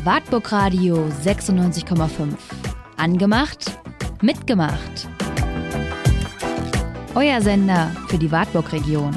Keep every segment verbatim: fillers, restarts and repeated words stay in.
Wartburg Radio sechsundneunzig Komma fünf. Angemacht, mitgemacht. Euer Sender für die Wartburg-Region.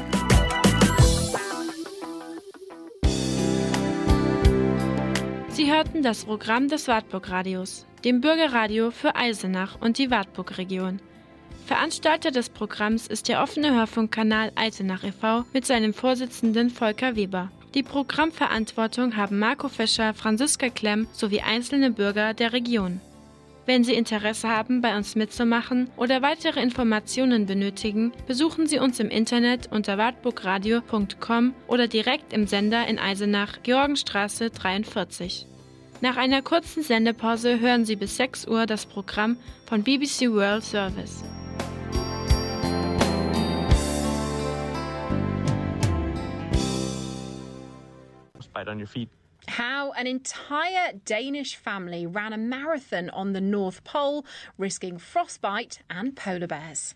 Sie hörten das Programm des Wartburg-Radios, dem Bürgerradio für Eisenach und die Wartburg-Region. Veranstalter des Programms ist der offene Hörfunkkanal Eisenach e V mit seinem Vorsitzenden Volker Weber. Die Programmverantwortung haben Marco Fischer, Franziska Klemm sowie einzelne Bürger der Region. Wenn Sie Interesse haben, bei uns mitzumachen oder weitere Informationen benötigen, besuchen Sie uns im Internet unter wartburgradio punkt com oder direkt im Sender in Eisenach, Georgenstraße dreiundvierzig. Nach einer kurzen Sendepause hören Sie bis sechs Uhr das Programm von B B C World Service. Right on your feet. How an entire Danish family ran a marathon on the North Pole, risking frostbite and polar bears.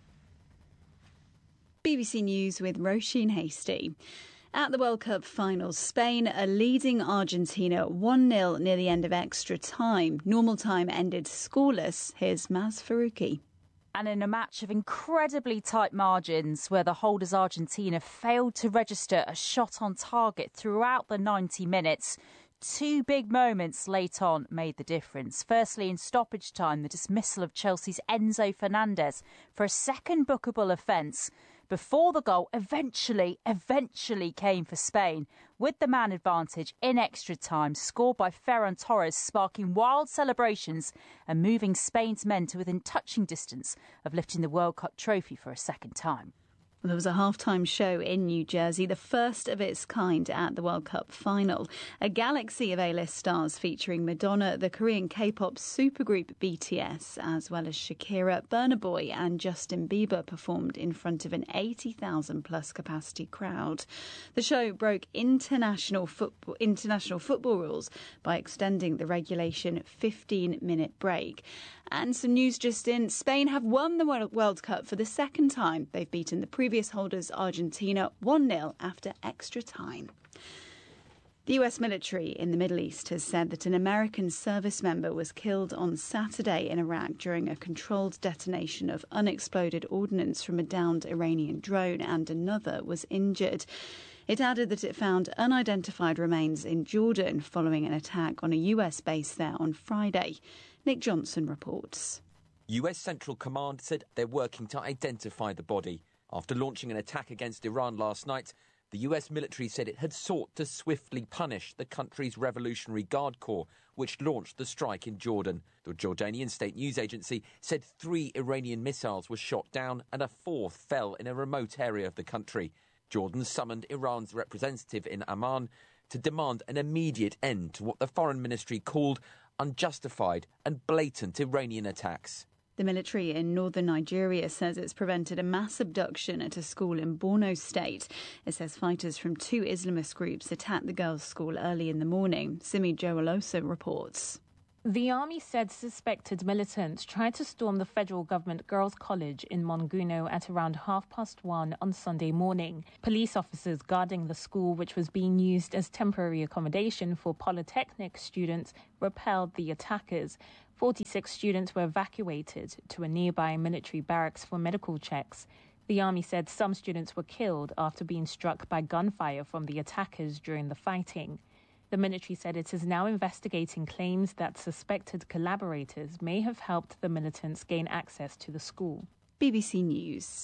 B B C News with Roisin Hasty. At the World Cup finals, Spain are leading Argentina one nil near the end of extra time. Normal time ended scoreless. Here's Maz Faruqi. And in a match of incredibly tight margins where the holders Argentina failed to register a shot on target throughout the ninety minutes, two big moments late on made the difference. Firstly, in stoppage time, the dismissal of Chelsea's Enzo Fernandez for a second bookable offence before the goal eventually, eventually came for Spain, with the man advantage in extra time, scored by Ferran Torres, sparking wild celebrations and moving Spain's men to within touching distance of lifting the World Cup trophy for a second time. Well, there was a halftime show in New Jersey, the first of its kind at the World Cup final. A galaxy of A-list stars featuring Madonna, the Korean K-pop supergroup B T S, as well as Shakira, Burna Boy and Justin Bieber performed in front of an eighty thousand plus capacity crowd. The show broke international football, international football rules by extending the regulation fifteen minute break. And some news just in, Spain have won the World Cup for the second time. They've beaten the previous holders Argentina one nil after extra time. The U S military in the Middle East has said that an American service member was killed on Saturday in Iraq during a controlled detonation of unexploded ordnance from a downed Iranian drone, and another was injured. It added that it found unidentified remains in Jordan following an attack on a U S base there on Friday. Nick Johnson reports. U S Central Command said they're working to identify the body. After launching an attack against Iran last night, the U S military said it had sought to swiftly punish the country's Revolutionary Guard Corps, which launched the strike in Jordan. The Jordanian state news agency said three Iranian missiles were shot down and a fourth fell in a remote area of the country. Jordan summoned Iran's representative in Amman to demand an immediate end to what the foreign ministry called unjustified and blatant Iranian attacks. The military in northern Nigeria says it's prevented a mass abduction at a school in Borno State. It says fighters from two Islamist groups attacked the girls' school early in the morning. Simi Joaloso reports. The army said suspected militants tried to storm the federal government girls' college in Monguno at around half past one on Sunday morning. Police officers guarding the school, which was being used as temporary accommodation for polytechnic students, repelled the attackers. forty-six students were evacuated to a nearby military barracks for medical checks. The army said some students were killed after being struck by gunfire from the attackers during the fighting. The military said it is now investigating claims that suspected collaborators may have helped the militants gain access to the school. B B C News.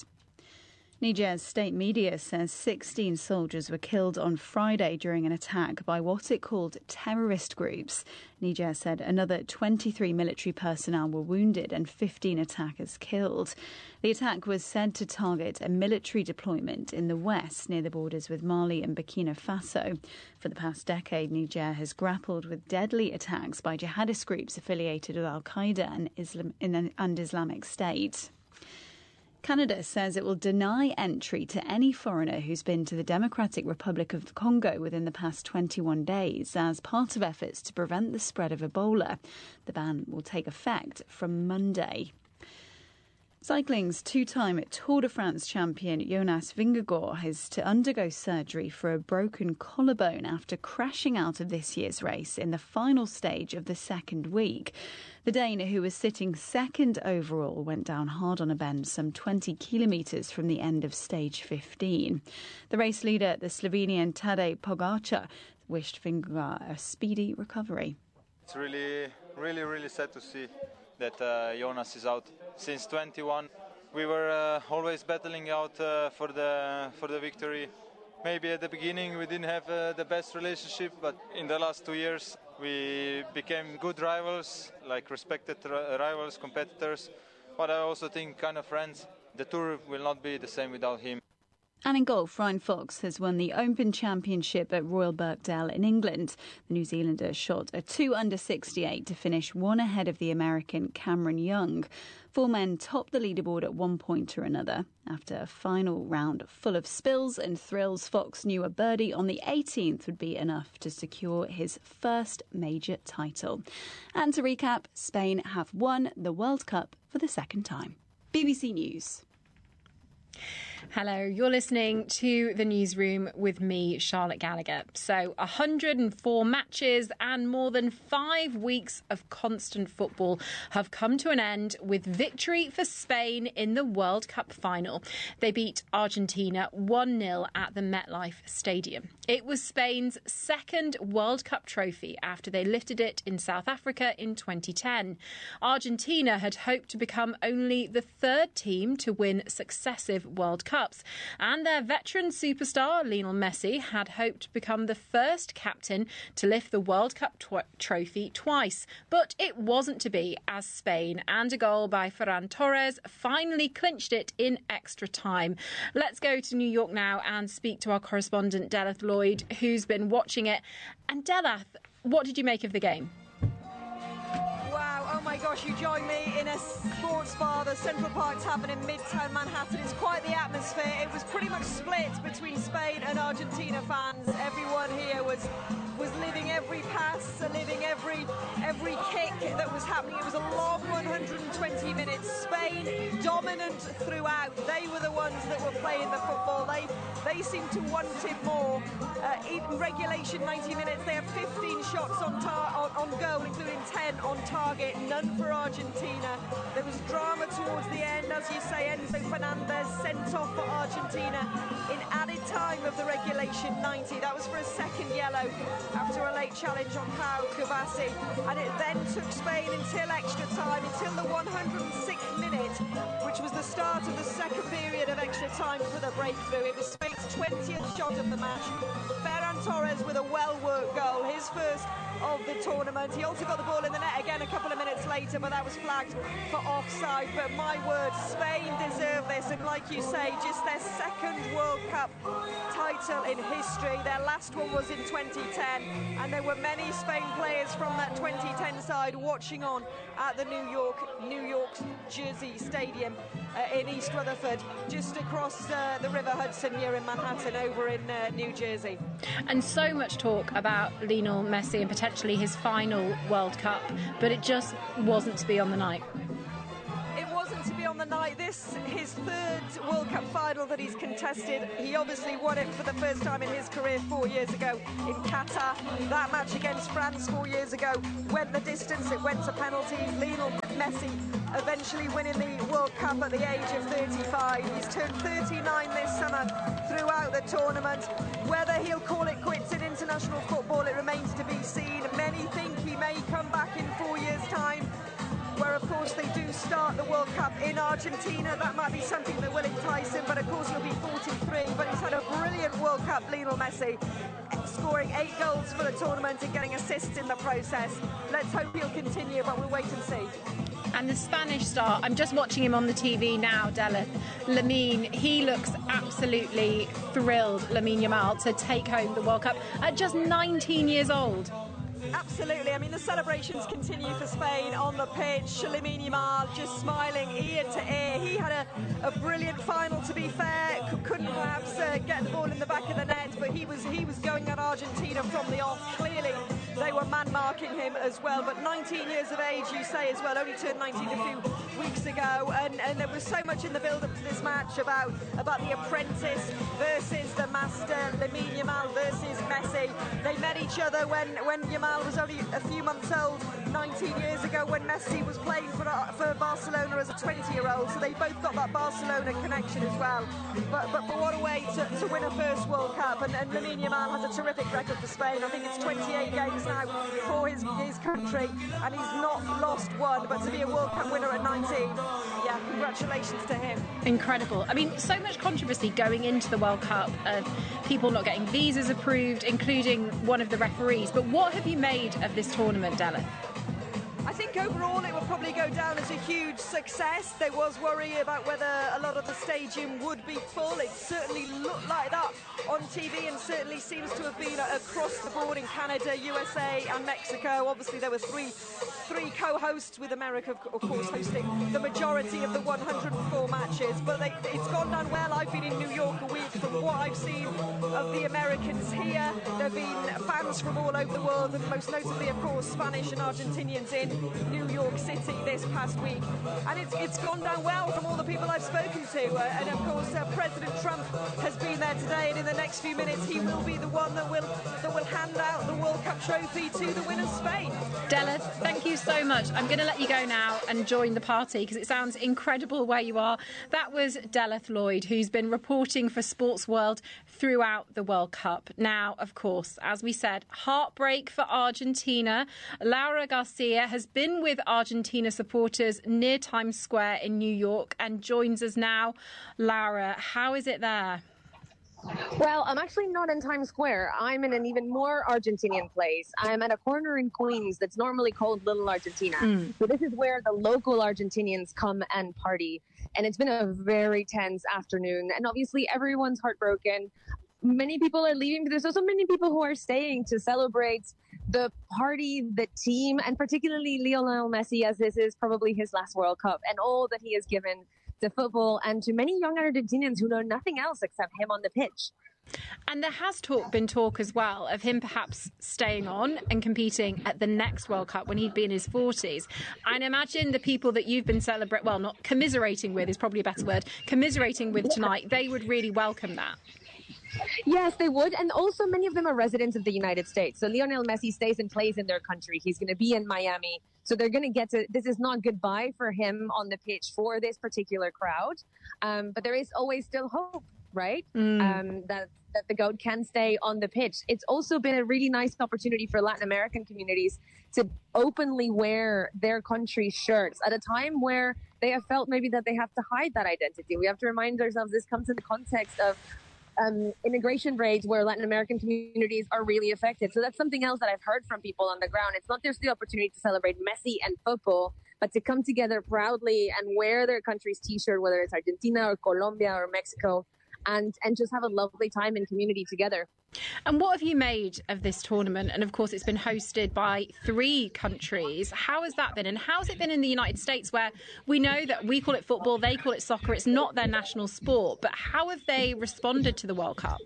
Niger's state media says sixteen soldiers were killed on Friday during an attack by what it called terrorist groups. Niger said another twenty-three military personnel were wounded and fifteen attackers killed. The attack was said to target a military deployment in the west near the borders with Mali and Burkina Faso. For the past decade, Niger has grappled with deadly attacks by jihadist groups affiliated with Al-Qaeda and, Islam- and Islamic State. Canada says it will deny entry to any foreigner who's been to the Democratic Republic of the Congo within the past twenty-one days as part of efforts to prevent the spread of Ebola. The ban will take effect from Monday. Cycling's two-time Tour de France champion Jonas Vingegaard has to undergo surgery for a broken collarbone after crashing out of this year's race in the final stage of the second week. The Dane, who was sitting second overall, went down hard on a bend some twenty kilometres from the end of stage fifteen. The race leader, the Slovenian Tadej Pogačar, wished Vingegaard a speedy recovery. It's really, really, really sad to see that uh, Jonas is out. Since twenty-one, we were uh, always battling out uh, for the for the victory. Maybe at the beginning we didn't have uh, the best relationship, but in the last two years we became good rivals, like respected r- rivals, competitors. But I also think kind of friends. The Tour will not be the same without him. And in golf, Ryan Fox has won the Open Championship at Royal Birkdale in England. The New Zealander shot a two under sixty-eight to finish one ahead of the American Cameron Young. Four men topped the leaderboard at one point or another. After a final round full of spills and thrills, Fox knew a birdie on the eighteenth would be enough to secure his first major title. And to recap, Spain have won the World Cup for the second time. B B C News. Hello, you're listening to The Newsroom with me, Charlotte Gallagher. So one hundred four matches and more than five weeks of constant football have come to an end with victory for Spain in the World Cup final. They beat Argentina one nil at the MetLife Stadium. It was Spain's second World Cup trophy after they lifted it in South Africa in twenty ten. Argentina had hoped to become only the third team to win successive World Cups. And their veteran superstar, Lionel Messi, had hoped to become the first captain to lift the World Cup tw- trophy twice. But it wasn't to be, as Spain and a goal by Ferran Torres finally clinched it in extra time. Let's go to New York now and speak to our correspondent, Delath Lloyd, who's been watching it. And Delath, what did you make of the game? Oh my gosh, you join me in a sports bar, the Central Park Tavern in Midtown Manhattan. It's quite the atmosphere. It was pretty much split between Spain and Argentina fans. Everyone here was was living every pass, living every every kick that was happening. It was a long one hundred twenty minutes. Spain dominant throughout. They were the ones that were playing the football. They they seemed to want it more. Uh, in regulation ninety minutes, they had fifteen shots on, tar- on, on goal, including ten on target. None for Argentina. There was drama towards the end, as you say. Enzo Fernandez sent off for Argentina in added time of the regulation ninety. That was for a second yellow after a late challenge on Pau Kubasi. And it then took Spain until extra time, until the one hundred sixth minute, which was the start of the second period of extra time for the breakthrough. It was Spain's twentieth shot of the match. Ferran Torres with a well-worked goal, his first of the tournament. He also got the ball in the net again a couple of minutes later, but that was flagged for offside. But my word, Spain deserve this, and like you say, just their second World Cup title in history. Their last one was in twenty ten, and there were many Spain players from that twenty ten side watching on at the New York New York Jersey Stadium uh, in East Rutherford, just across uh, the River Hudson here in Manhattan, over in uh, New Jersey. And so much talk about Lionel Messi and potentially his final World Cup, but it just wasn't to be on the night. It wasn't to be on the night. This, his third World Cup final that he's contested. He obviously won it for the first time in his career four years ago in Qatar. That match against France four years ago went the distance. It went to penalties. Lionel Messi eventually winning the World Cup at the age of thirty-five. He's turned thirty-nine this summer throughout the tournament. Whether he'll call it quits in international football, it remains to be seen. Many think he may come back in four years' time, where of course they do start the World Cup in Argentina. That might be something that will entice him, but of course he'll be forty-three. But he's had a brilliant World Cup, Lionel Messi, scoring eight goals for the tournament and getting assists in the process. Let's hope he'll continue, but we'll wait and see. And the Spanish star, I'm just watching him on the T V now, Delath, Lamine, he looks absolutely thrilled, Lamine Yamal, to take home the World Cup at just nineteen years old. Absolutely. I mean, the celebrations continue for Spain on the pitch. Lamine Yamal just smiling ear to ear. He had a, a brilliant final, to be fair. C- couldn't perhaps uh, get the ball in the back of the net, but he was he was going at Argentina from the off. Clearly they were man-marking him as well. But nineteen years of age, you say as well, only turned nineteen a few weeks ago. And, and there was so much in the build-up to this match about, about the apprentice versus the master, Lamine Yamal versus Messi. They met each other when, when Yamal was only a few months old, nineteen years ago, when Messi was playing for, for Barcelona as a twenty-year-old. So they both got that Barcelona connection as well. But, but, but what a way to, to win a first World Cup. And, and Lamine Yamal has a terrific record for Spain. I think it's twenty-eight games now for his, his country, and he's not lost one. But to be a World Cup winner at nineteen, yeah, congratulations to him. Incredible. I mean, so much controversy going into the World Cup of people not getting visas approved, including one of the referees. But what have you made of this tournament, Della? I think overall it will probably go down as a huge success. There was worry about whether a lot of the stadium would be full. It certainly looked like that on T V, and certainly seems to have been across the board in Canada, U S A and Mexico. Obviously there were three three co-hosts, with America of course hosting the majority of the one hundred four matches. But they, it's gone down well. I've been in New York a week. From what I've seen of the Americans here, there have been fans from all over the world, and most notably of course Spanish and Argentinians in New York City this past week, and it's it's gone down well from all the people I've spoken to. Uh, and of course, uh, President Trump has been there today, and in the next few minutes, he will be the one that will that will hand out the World Cup trophy to the winner, Spain. Della, thank you so much. I'm going to let you go now and join the party because it sounds incredible where you are. That was Della Lloyd, who's been reporting for Sports World throughout the World Cup. Now, of course, as we said, heartbreak for Argentina. Laura Garcia has been with Argentina supporters near Times Square in New York and joins us now. Laura, how is it there? Well, I'm actually not in Times Square. I'm in an even more Argentinian place. I'm at a corner in Queens that's normally called Little Argentina. Mm. So this is where the local Argentinians come and party. And it's been a very tense afternoon. And obviously everyone's heartbroken. Many people are leaving, but there's also many people who are staying to celebrate the party, the team, and particularly Lionel Messi, as this is probably his last World Cup, and all that he has given to football and to many young Argentinians who know nothing else except him on the pitch. And there has talk, been talk as well of him perhaps staying on and competing at the next World Cup when he'd be in his forties. And imagine the people that you've been celebrating, well, not commiserating with is probably a better word, commiserating with tonight, they would really welcome that. Yes, they would. And also many of them are residents of the United States. So Lionel Messi stays and plays in their country. He's going to be in Miami. So they're going to get to, this is not goodbye for him on the pitch for this particular crowd. Um, but there is always still hope, right? Mm. Um, that, that the GOAT can stay on the pitch. It's also been a really nice opportunity for Latin American communities to openly wear their country's shirts at a time where they have felt maybe that they have to hide that identity. We have to remind ourselves this comes in the context of Um, immigration raids where Latin American communities are really affected. So that's something else that I've heard from people on the ground. It's not just the opportunity to celebrate Messi and football, but to come together proudly and wear their country's T-shirt, whether it's Argentina or Colombia or Mexico, and, and just have a lovely time in community together. And what have you made of this tournament? And of course, it's been hosted by three countries. How has that been? And how's it been in the United States, where we know that we call it football, they call it soccer, it's not their national sport, but how have they responded to the World Cup?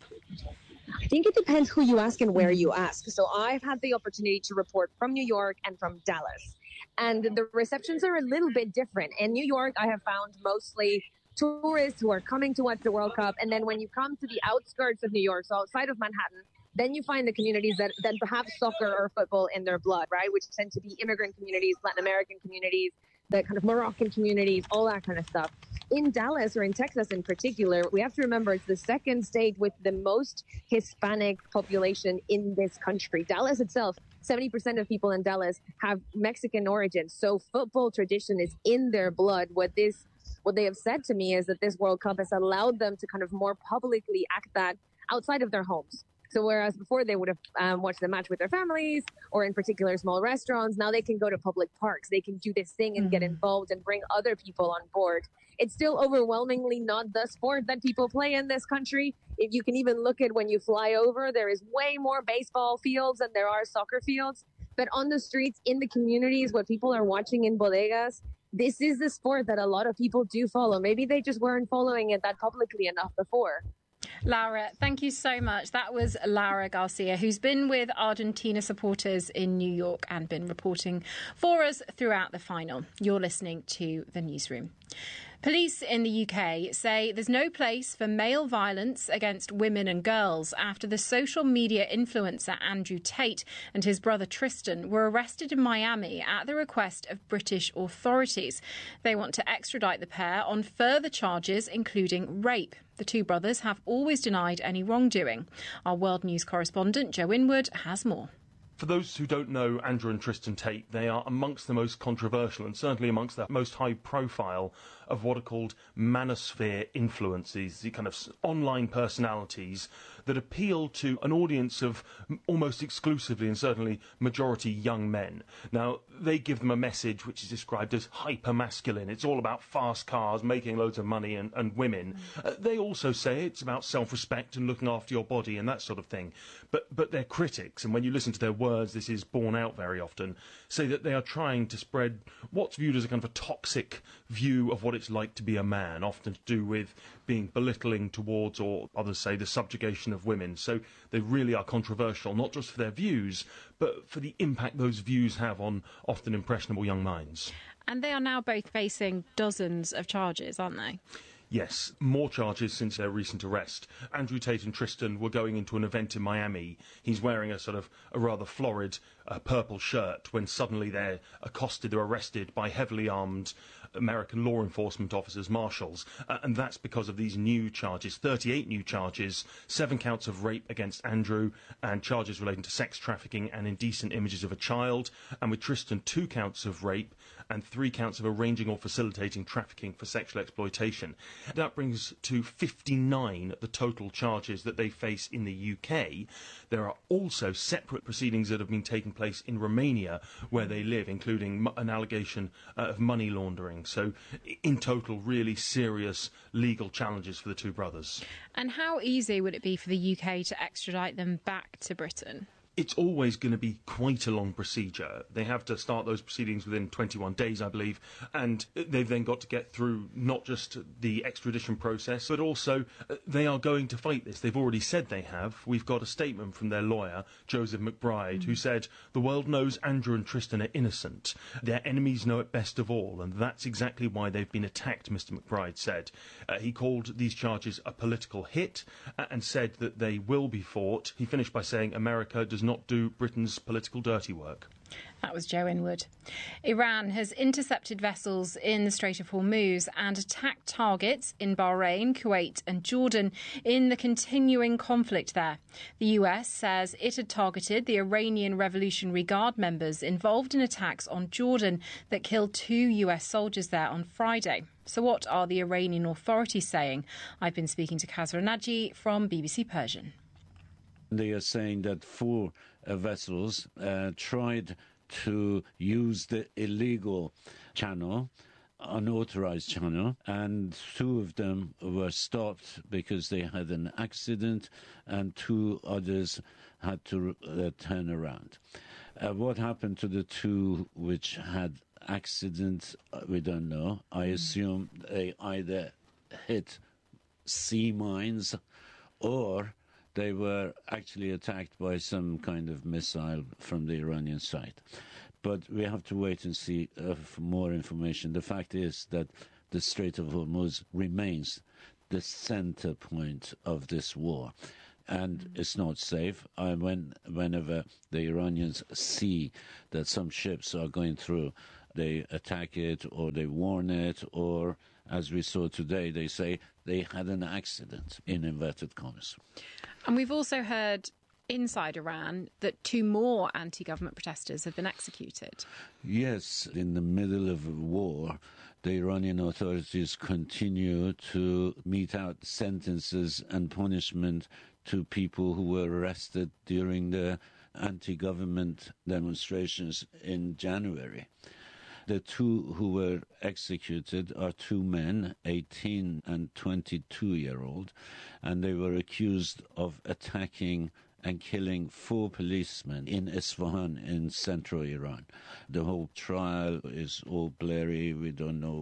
I think it depends who you ask and where you ask. So I've had the opportunity to report from New York and from Dallas. And the receptions are a little bit different. In New York, I have found mostly tourists who are coming to watch the World Cup. And then when you come to the outskirts of New York, so outside of Manhattan, then you find the communities that, that perhaps soccer or football in their blood, right? Which tend to be immigrant communities, Latin American communities, the kind of Moroccan communities, all that kind of stuff. In Dallas, or in Texas in particular, we have to remember it's the second state with the most Hispanic population in this country. Dallas itself, seventy percent of people in Dallas have Mexican origins. So football tradition is in their blood. What this What they have said to me is that this World Cup has allowed them to kind of more publicly act that outside of their homes. So whereas before they would have um, watched the match with their families or in particular small restaurants, now they can go to public parks. They can do this thing and mm-hmm. get involved and bring other people on board. It's still overwhelmingly not the sport that people play in this country. If you can even look at when you fly over, there is way more baseball fields than there are soccer fields. But on the streets, in the communities, what people are watching in bodegas, this is the sport that a lot of people do follow. Maybe they just weren't following it that publicly enough before. Laura, thank you so much. That was Laura Garcia, who's been with Argentina supporters in New York and been reporting for us throughout the final. You're listening to The Newsroom. Police in the U K say there's no place for male violence against women and girls after the social media influencer Andrew Tate and his brother Tristan were arrested in Miami at the request of British authorities. They want to extradite the pair on further charges, including rape. The two brothers have always denied any wrongdoing. Our World News correspondent Joe Inwood has more. For those who don't know Andrew and Tristan Tate, they are amongst the most controversial and certainly amongst the most high profile of what are called manosphere influences, the kind of online personalities that appeal to an audience of almost exclusively and certainly majority young men. Now, they give them a message which is described as hyper-masculine. It's all about fast cars, making loads of money and, and women. Mm. Uh, they also say it's about self-respect and looking after your body and that sort of thing. But, but they're critics, and when you listen to their words, this is borne out very often, say that they are trying to spread what's viewed as a kind of a toxic view of what it's like to be a man, often to do with being belittling towards, or others say, the subjugation of women. So they really are controversial, not just for their views, but for the impact those views have on often impressionable young minds. And they are now both facing dozens of charges, aren't they? Yes, more charges since their recent arrest. Andrew Tate and Tristan were going into an event in Miami. He's wearing a sort of a rather florid uh, purple shirt when suddenly they're accosted, they're arrested by heavily armed American law enforcement officers, marshals, uh, and that's because of these new charges, thirty-eight new charges, seven counts of rape against Andrew, and charges relating to sex trafficking and indecent images of a child, and with Tristan, two counts of rape and three counts of arranging or facilitating trafficking for sexual exploitation. That brings to fifty-nine the total charges that they face in the U K. There are also separate proceedings that have been taking place in Romania, where they live, including an allegation uh, of money laundering. So, in total, really serious legal challenges for the two brothers. And how easy would it be for the U K to extradite them back to Britain? It's always going to be quite a long procedure. They have to start those proceedings within twenty-one days, I believe, and they've then got to get through not just the extradition process, but also uh, they are going to fight this. They've already said they have. We've got a statement from their lawyer, Joseph McBride, mm. who said, "The world knows Andrew and Tristan are innocent. Their enemies know it best of all, and that's exactly why they've been attacked," Mister McBride said. Uh, he called these charges a political hit uh, and said that they will be fought. He finished by saying America does not do Britain's political dirty work. That was Joe Inwood. Iran has intercepted vessels in the Strait of Hormuz and attacked targets in Bahrain, Kuwait and Jordan in the continuing conflict there. The U S says it had targeted the Iranian Revolutionary Guard members involved in attacks on Jordan that killed two U S soldiers there on Friday. So what are the Iranian authorities saying? I've been speaking to Kazra Naji from B B C Persian. They are saying that four uh, vessels uh, tried to use the illegal channel, unauthorized channel, and two of them were stopped because they had an accident, and two others had to uh, turn around. Uh, what happened to the two which had accidents, uh, we don't know. I assume they either hit sea mines or they were actually attacked by some kind of missile from the Iranian side. But we have to wait and see uh, for more information. The fact is that the Strait of Hormuz remains the center point of this war. And it's not safe. I, when, whenever the Iranians see that some ships are going through, they attack it or they warn it, or, as we saw today, they say they had an accident, in inverted commas. And we've also heard inside Iran that two more anti-government protesters have been executed. Yes, in the middle of a war, the Iranian authorities continue to mete out sentences and punishment to people who were arrested during the anti-government demonstrations in January. The two who were executed are two men, eighteen and twenty-two-year-old, and they were accused of attacking and killing four policemen in Isfahan in central Iran. The whole trial is all blurry. We don't know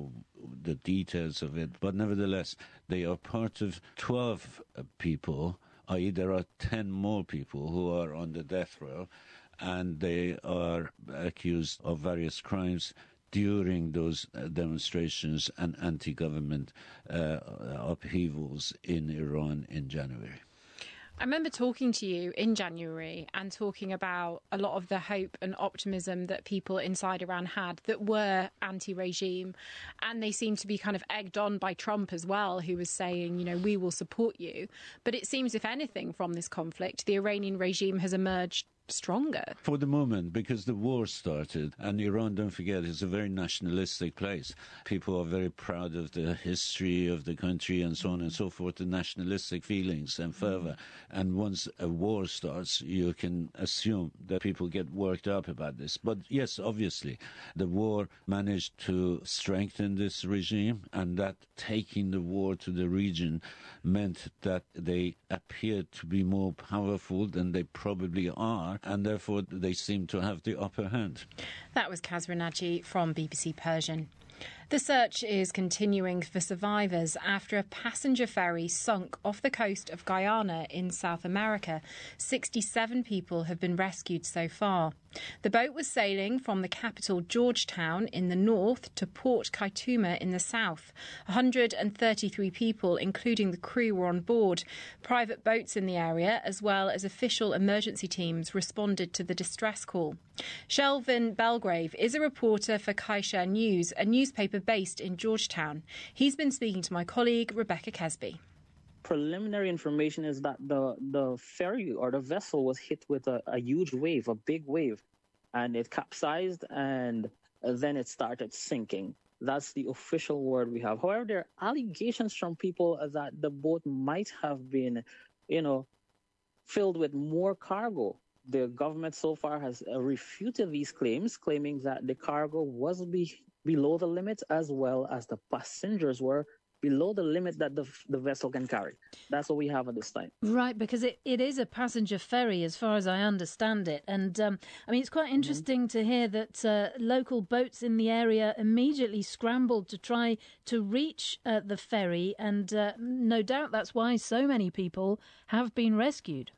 the details of it, but nevertheless, they are part of twelve people, that is there are ten more people who are on the death row, and they are accused of various crimes during those uh, demonstrations and anti-government uh, upheavals in Iran in January. I remember talking to you in January and talking about a lot of the hope and optimism that people inside Iran had that were anti-regime. And they seemed to be kind of egged on by Trump as well, who was saying, you know, we will support you. But it seems, if anything, from this conflict, the Iranian regime has emerged stronger. For the moment, because the war started, and Iran, don't forget, is a very nationalistic place. People are very proud of the history of the country and so on and so forth, the nationalistic feelings and fervor. And once a war starts, you can assume that people get worked up about this. But yes, obviously, the war managed to strengthen this regime, and that taking the war to the region meant that they appeared to be more powerful than they probably are, and therefore they seem to have the upper hand. That was Kazra Naji from B B C Persian. The search is continuing for survivors after a passenger ferry sunk off the coast of Guyana in South America. sixty-seven people have been rescued so far. The boat was sailing from the capital Georgetown in the north to Port Kaituma in the south. one hundred thirty-three people, including the crew, were on board. Private boats in the area, as well as official emergency teams, responded to the distress call. Shelvin Belgrave is a reporter for Kaisha News, a newspaper based in Georgetown. He's been speaking to my colleague Rebecca Kesby. Preliminary information is that the, the ferry or the vessel was hit with a, a huge wave, a big wave, and it capsized and then it started sinking. That's the official word we have. However, there are allegations from people that the boat might have been, you know, filled with more cargo. The government so far has uh, refuted these claims, claiming that the cargo was be- below the limit as well as the passengers were below the limit that the, the vessel can carry. That's what we have at this time. Right, because it, it is a passenger ferry, as far as I understand it. And, um, I mean, it's quite interesting mm-hmm. to hear that uh, local boats in the area immediately scrambled to try to reach uh, the ferry, and uh, no doubt that's why so many people have been rescued.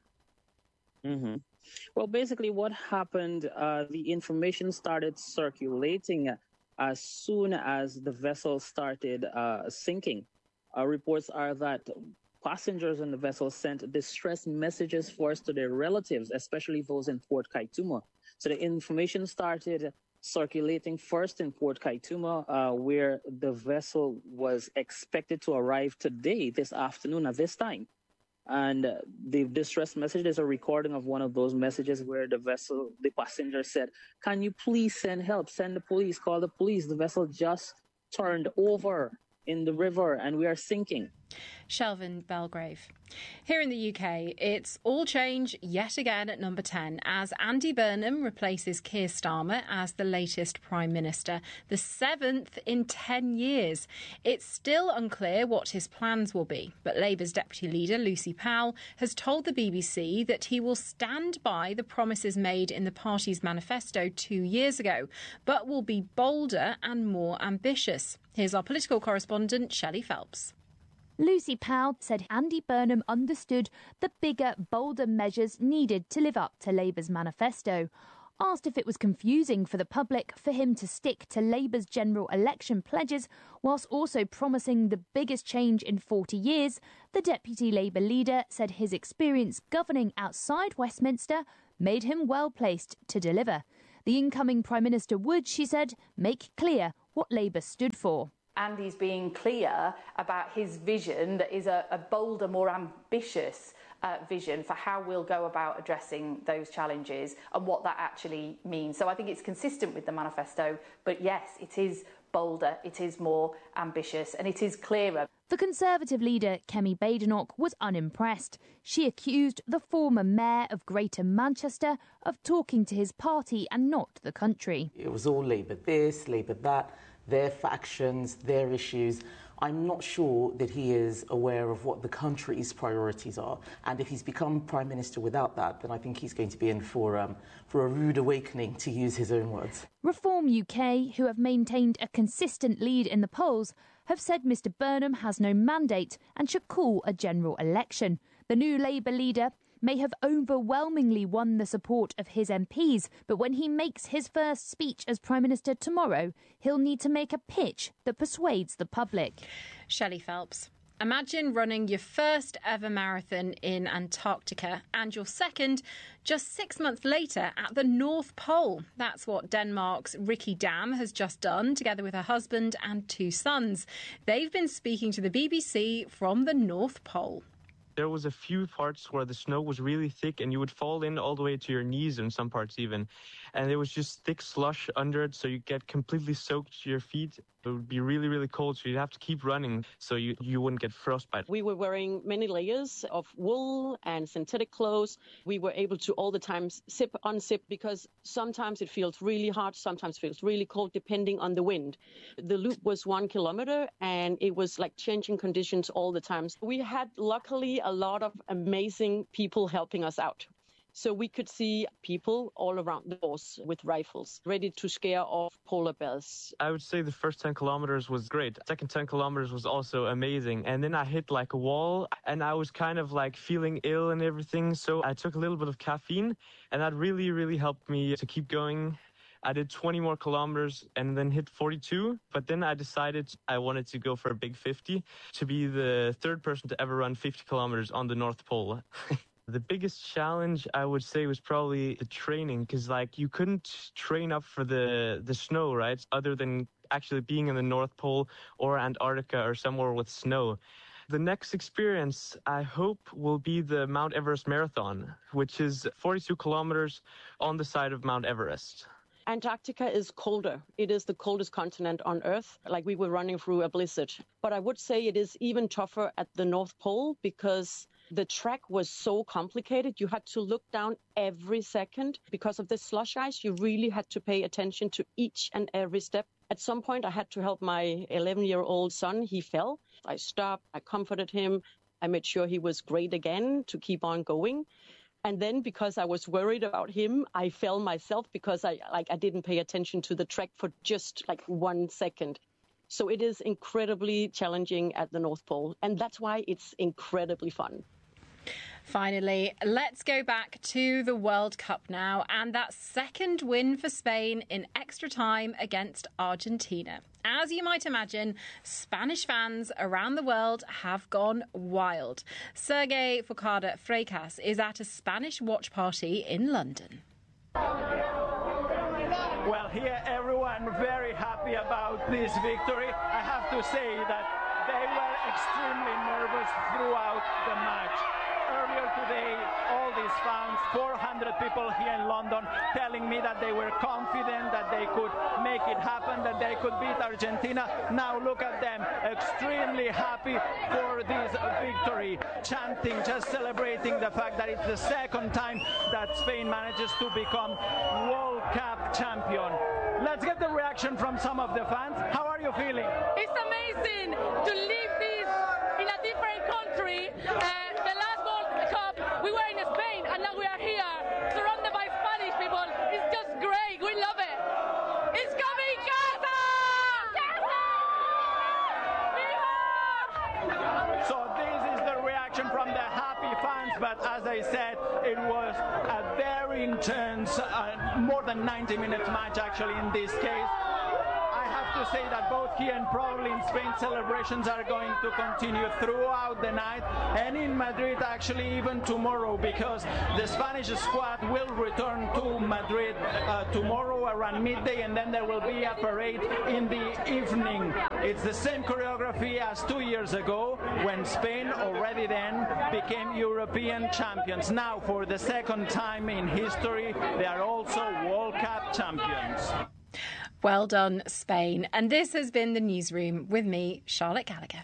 Mm-hmm. Well, basically what happened, uh, the information started circulating as soon as the vessel started uh, sinking. Uh, reports are that passengers on the vessel sent distress messages first to their relatives, especially those in Port Kaituma. So the information started circulating first in Port Kaituma, uh, where the vessel was expected to arrive today, this afternoon at this time. And uh, the distress message is a recording of one of those messages where the vessel, the passenger said, "Can you please send help? Send the police, call the police. The vessel just turned over in the river and we are sinking." Shelvin Belgrave. Here in the U K, it's all change yet again at number ten as Andy Burnham replaces Keir Starmer as the latest Prime Minister, the seventh in ten years. It's still unclear what his plans will be, but Labour's Deputy Leader Lucy Powell has told the B B C that he will stand by the promises made in the party's manifesto two years ago, but will be bolder and more ambitious. Here's our political correspondent, Shelley Phelps. Lucy Powell said Andy Burnham understood the bigger, bolder measures needed to live up to Labour's manifesto. Asked if it was confusing for the public for him to stick to Labour's general election pledges whilst also promising the biggest change in forty years, the Deputy Labour leader said his experience governing outside Westminster made him well placed to deliver. The incoming Prime Minister would, she said, make clear what Labour stood for. Andy's being clear about his vision that is a, a bolder, more ambitious uh, vision for how we'll go about addressing those challenges and what that actually means. So I think it's consistent with the manifesto, but yes, it is bolder, it is more ambitious, and it is clearer. The Conservative leader, Kemi Badenoch, was unimpressed. She accused the former mayor of Greater Manchester of talking to his party and not the country. It was all Labour this, Labour that, their factions, their issues. I'm not sure that he is aware of what the country's priorities are. And if he's become Prime Minister without that, then I think he's going to be in for, um, for a rude awakening, to use his own words. Reform U K, who have maintained a consistent lead in the polls, have said Mr Burnham has no mandate and should call a general election. The new Labour leader may have overwhelmingly won the support of his M Ps, but when he makes his first speech as Prime Minister tomorrow, he'll need to make a pitch that persuades the public. Shelley Phelps. Imagine running your first ever marathon in Antarctica and your second just six months later at the North Pole. That's what Denmark's Ricky Dam has just done, together with her husband and two sons. They've been speaking to the B B C from the North Pole. There was a few parts where the snow was really thick and you would fall in all the way to your knees in some parts even. And there was just thick slush under it, so you get completely soaked to your feet. It would be really, really cold, so you'd have to keep running so you, you wouldn't get frostbite. We were wearing many layers of wool and synthetic clothes. We were able to all the time zip, unzip, because sometimes it feels really hot, sometimes it feels really cold, depending on the wind. The loop was one kilometer, and it was like changing conditions all the time. We had, luckily, a lot of amazing people helping us out. So we could see people all around the course with rifles, ready to scare off polar bears. I would say the first ten kilometers was great. Second ten kilometers was also amazing. And then I hit like a wall and I was kind of like feeling ill and everything. So I took a little bit of caffeine and that really, really helped me to keep going. I did twenty more kilometers and then hit forty-two. But then I decided I wanted to go for a big fifty to be the third person to ever run fifty kilometers on the North Pole. The biggest challenge, I would say, was probably the training, because like you couldn't train up for the, the snow, right? Other than actually being in the North Pole or Antarctica or somewhere with snow. The next experience, I hope, will be the Mount Everest Marathon, which is forty-two kilometers on the side of Mount Everest. Antarctica is colder. It is the coldest continent on Earth, like we were running through a blizzard. But I would say it is even tougher at the North Pole because the track was so complicated. You had to look down every second. Because of the slush ice, you really had to pay attention to each and every step. At some point, I had to help my eleven-year-old son. He fell. I stopped. I comforted him. I made sure he was great again to keep on going. And then because I was worried about him, I fell myself because I like I didn't pay attention to the track for just like one second. So it is incredibly challenging at the North Pole. And that's why it's incredibly fun. Finally, let's go back to the World Cup now and that second win for Spain in extra time against Argentina. As you might imagine, Spanish fans around the world have gone wild. Sergei Forcada Freitas is at a Spanish watch party in London. Well, here everyone very happy about this victory. I have to say that they were extremely nervous throughout the match. Earlier today, all these fans, four hundred people here in London, telling me that they were confident that they could make it happen, that they could beat Argentina. Now look at them, extremely happy for this victory, chanting, just celebrating the fact that it's the second time that Spain manages to become World Cup champion. Let's get the reaction from some of the fans. How are you feeling? It's amazing to live this in a different country. Uh, the last World Cup, we were in Spain, and now we are here, surrounded by Spanish people. It's just great. We love it. It's coming, Casa! Casa! So this is the reaction from the happy fans, but as I said, it was a very intense, uh, more than ninety minutes match actually in this case. To say that both here and probably in Spain, celebrations are going to continue throughout the night and in Madrid actually even tomorrow, because the Spanish squad will return to Madrid uh, tomorrow around midday, and then there will be a parade in the evening. It's the same choreography as two years ago when Spain already then became European champions. Now for the second time in history they are also World Cup champions. Well done, Spain. And this has been the Newsroom with me, Charlotte Gallagher.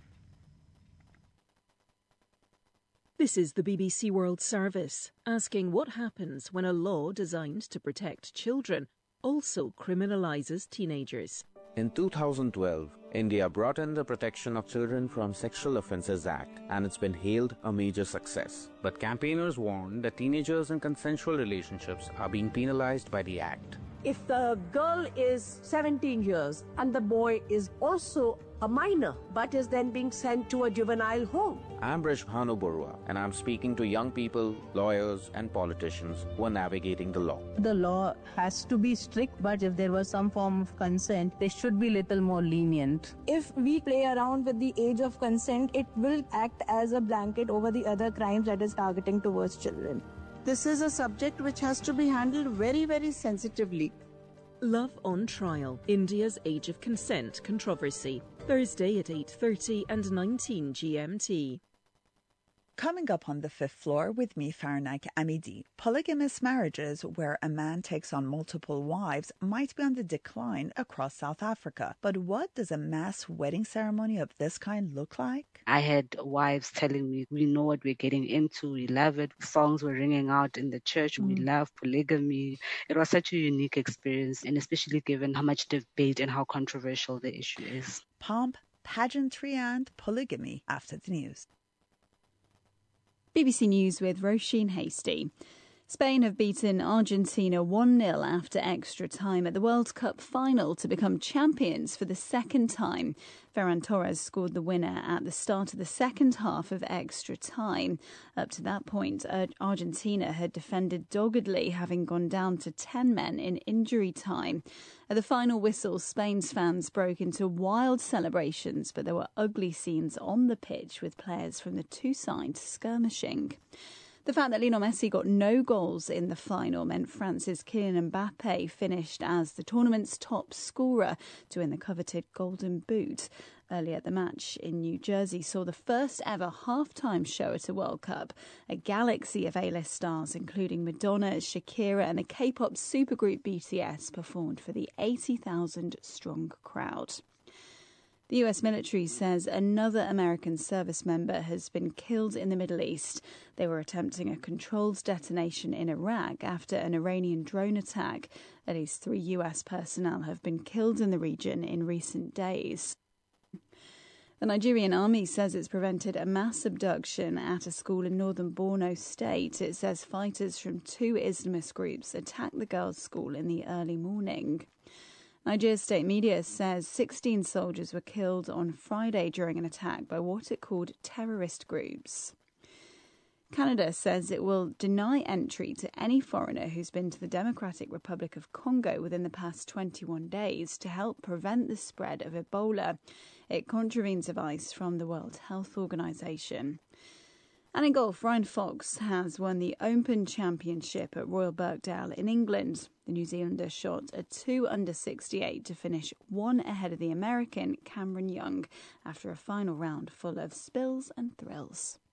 This is the B B C World Service, asking what happens when a law designed to protect children also criminalises teenagers. In two thousand twelve, India brought in the Protection of Children from Sexual Offences Act, and it's been hailed a major success. But campaigners warn that teenagers in consensual relationships are being penalized by the act. If the girl is seventeen years and the boy is also a minor but is then being sent to a juvenile home. I'm Brishbhanu Barua, and I'm speaking to young people, lawyers, and politicians who are navigating the law. The law has to be strict, but if there was some form of consent, they should be little more lenient. If we play around with the age of consent, it will act as a blanket over the other crimes that is targeting towards children. This is a subject which has to be handled very, very sensitively. Love on Trial, India's Age of Consent controversy. Thursday at eight thirty and nineteen G M T. Coming up on the fifth floor with me, Farnak Amidi, polygamous marriages where a man takes on multiple wives might be on the decline across South Africa. But what does a mass wedding ceremony of this kind look like? I had wives telling me, we know what we're getting into, we love it. Songs were ringing out in the church, mm. we love polygamy. It was such a unique experience, and especially given how much debate and how controversial the issue is. Pomp, pageantry and polygamy after the news. B B C News with Roisin Hasty. Spain have beaten Argentina one nil after extra time at the World Cup final to become champions for the second time. Ferran Torres scored the winner at the start of the second half of extra time. Up to that point, Argentina had defended doggedly, having gone down to ten men in injury time. At the final whistle, Spain's fans broke into wild celebrations, but there were ugly scenes on the pitch with players from the two sides skirmishing. The fact that Lionel Messi got no goals in the final meant France's Kylian Mbappe finished as the tournament's top scorer to win the coveted Golden Boot. Earlier, the match in New Jersey saw the first ever halftime show at a World Cup. A galaxy of A-list stars, including Madonna, Shakira and the K-pop supergroup B T S, performed for the eighty thousand strong crowd. The U S military says another American service member has been killed in the Middle East. They were attempting a controlled detonation in Iraq after an Iranian drone attack. At least three U S personnel have been killed in the region in recent days. The Nigerian army says it's prevented a mass abduction at a school in northern Borno state. It says fighters from two Islamist groups attacked the girls' school in the early morning. Nigeria's state media says sixteen soldiers were killed on Friday during an attack by what it called terrorist groups. Canada says it will deny entry to any foreigner who's been to the Democratic Republic of Congo within the past twenty-one days to help prevent the spread of Ebola. It contravenes advice from the World Health Organization. And in golf, Ryan Fox has won the Open Championship at Royal Birkdale in England. The New Zealander shot a two under sixty-eight to finish one ahead of the American Cameron Young after a final round full of spills and thrills.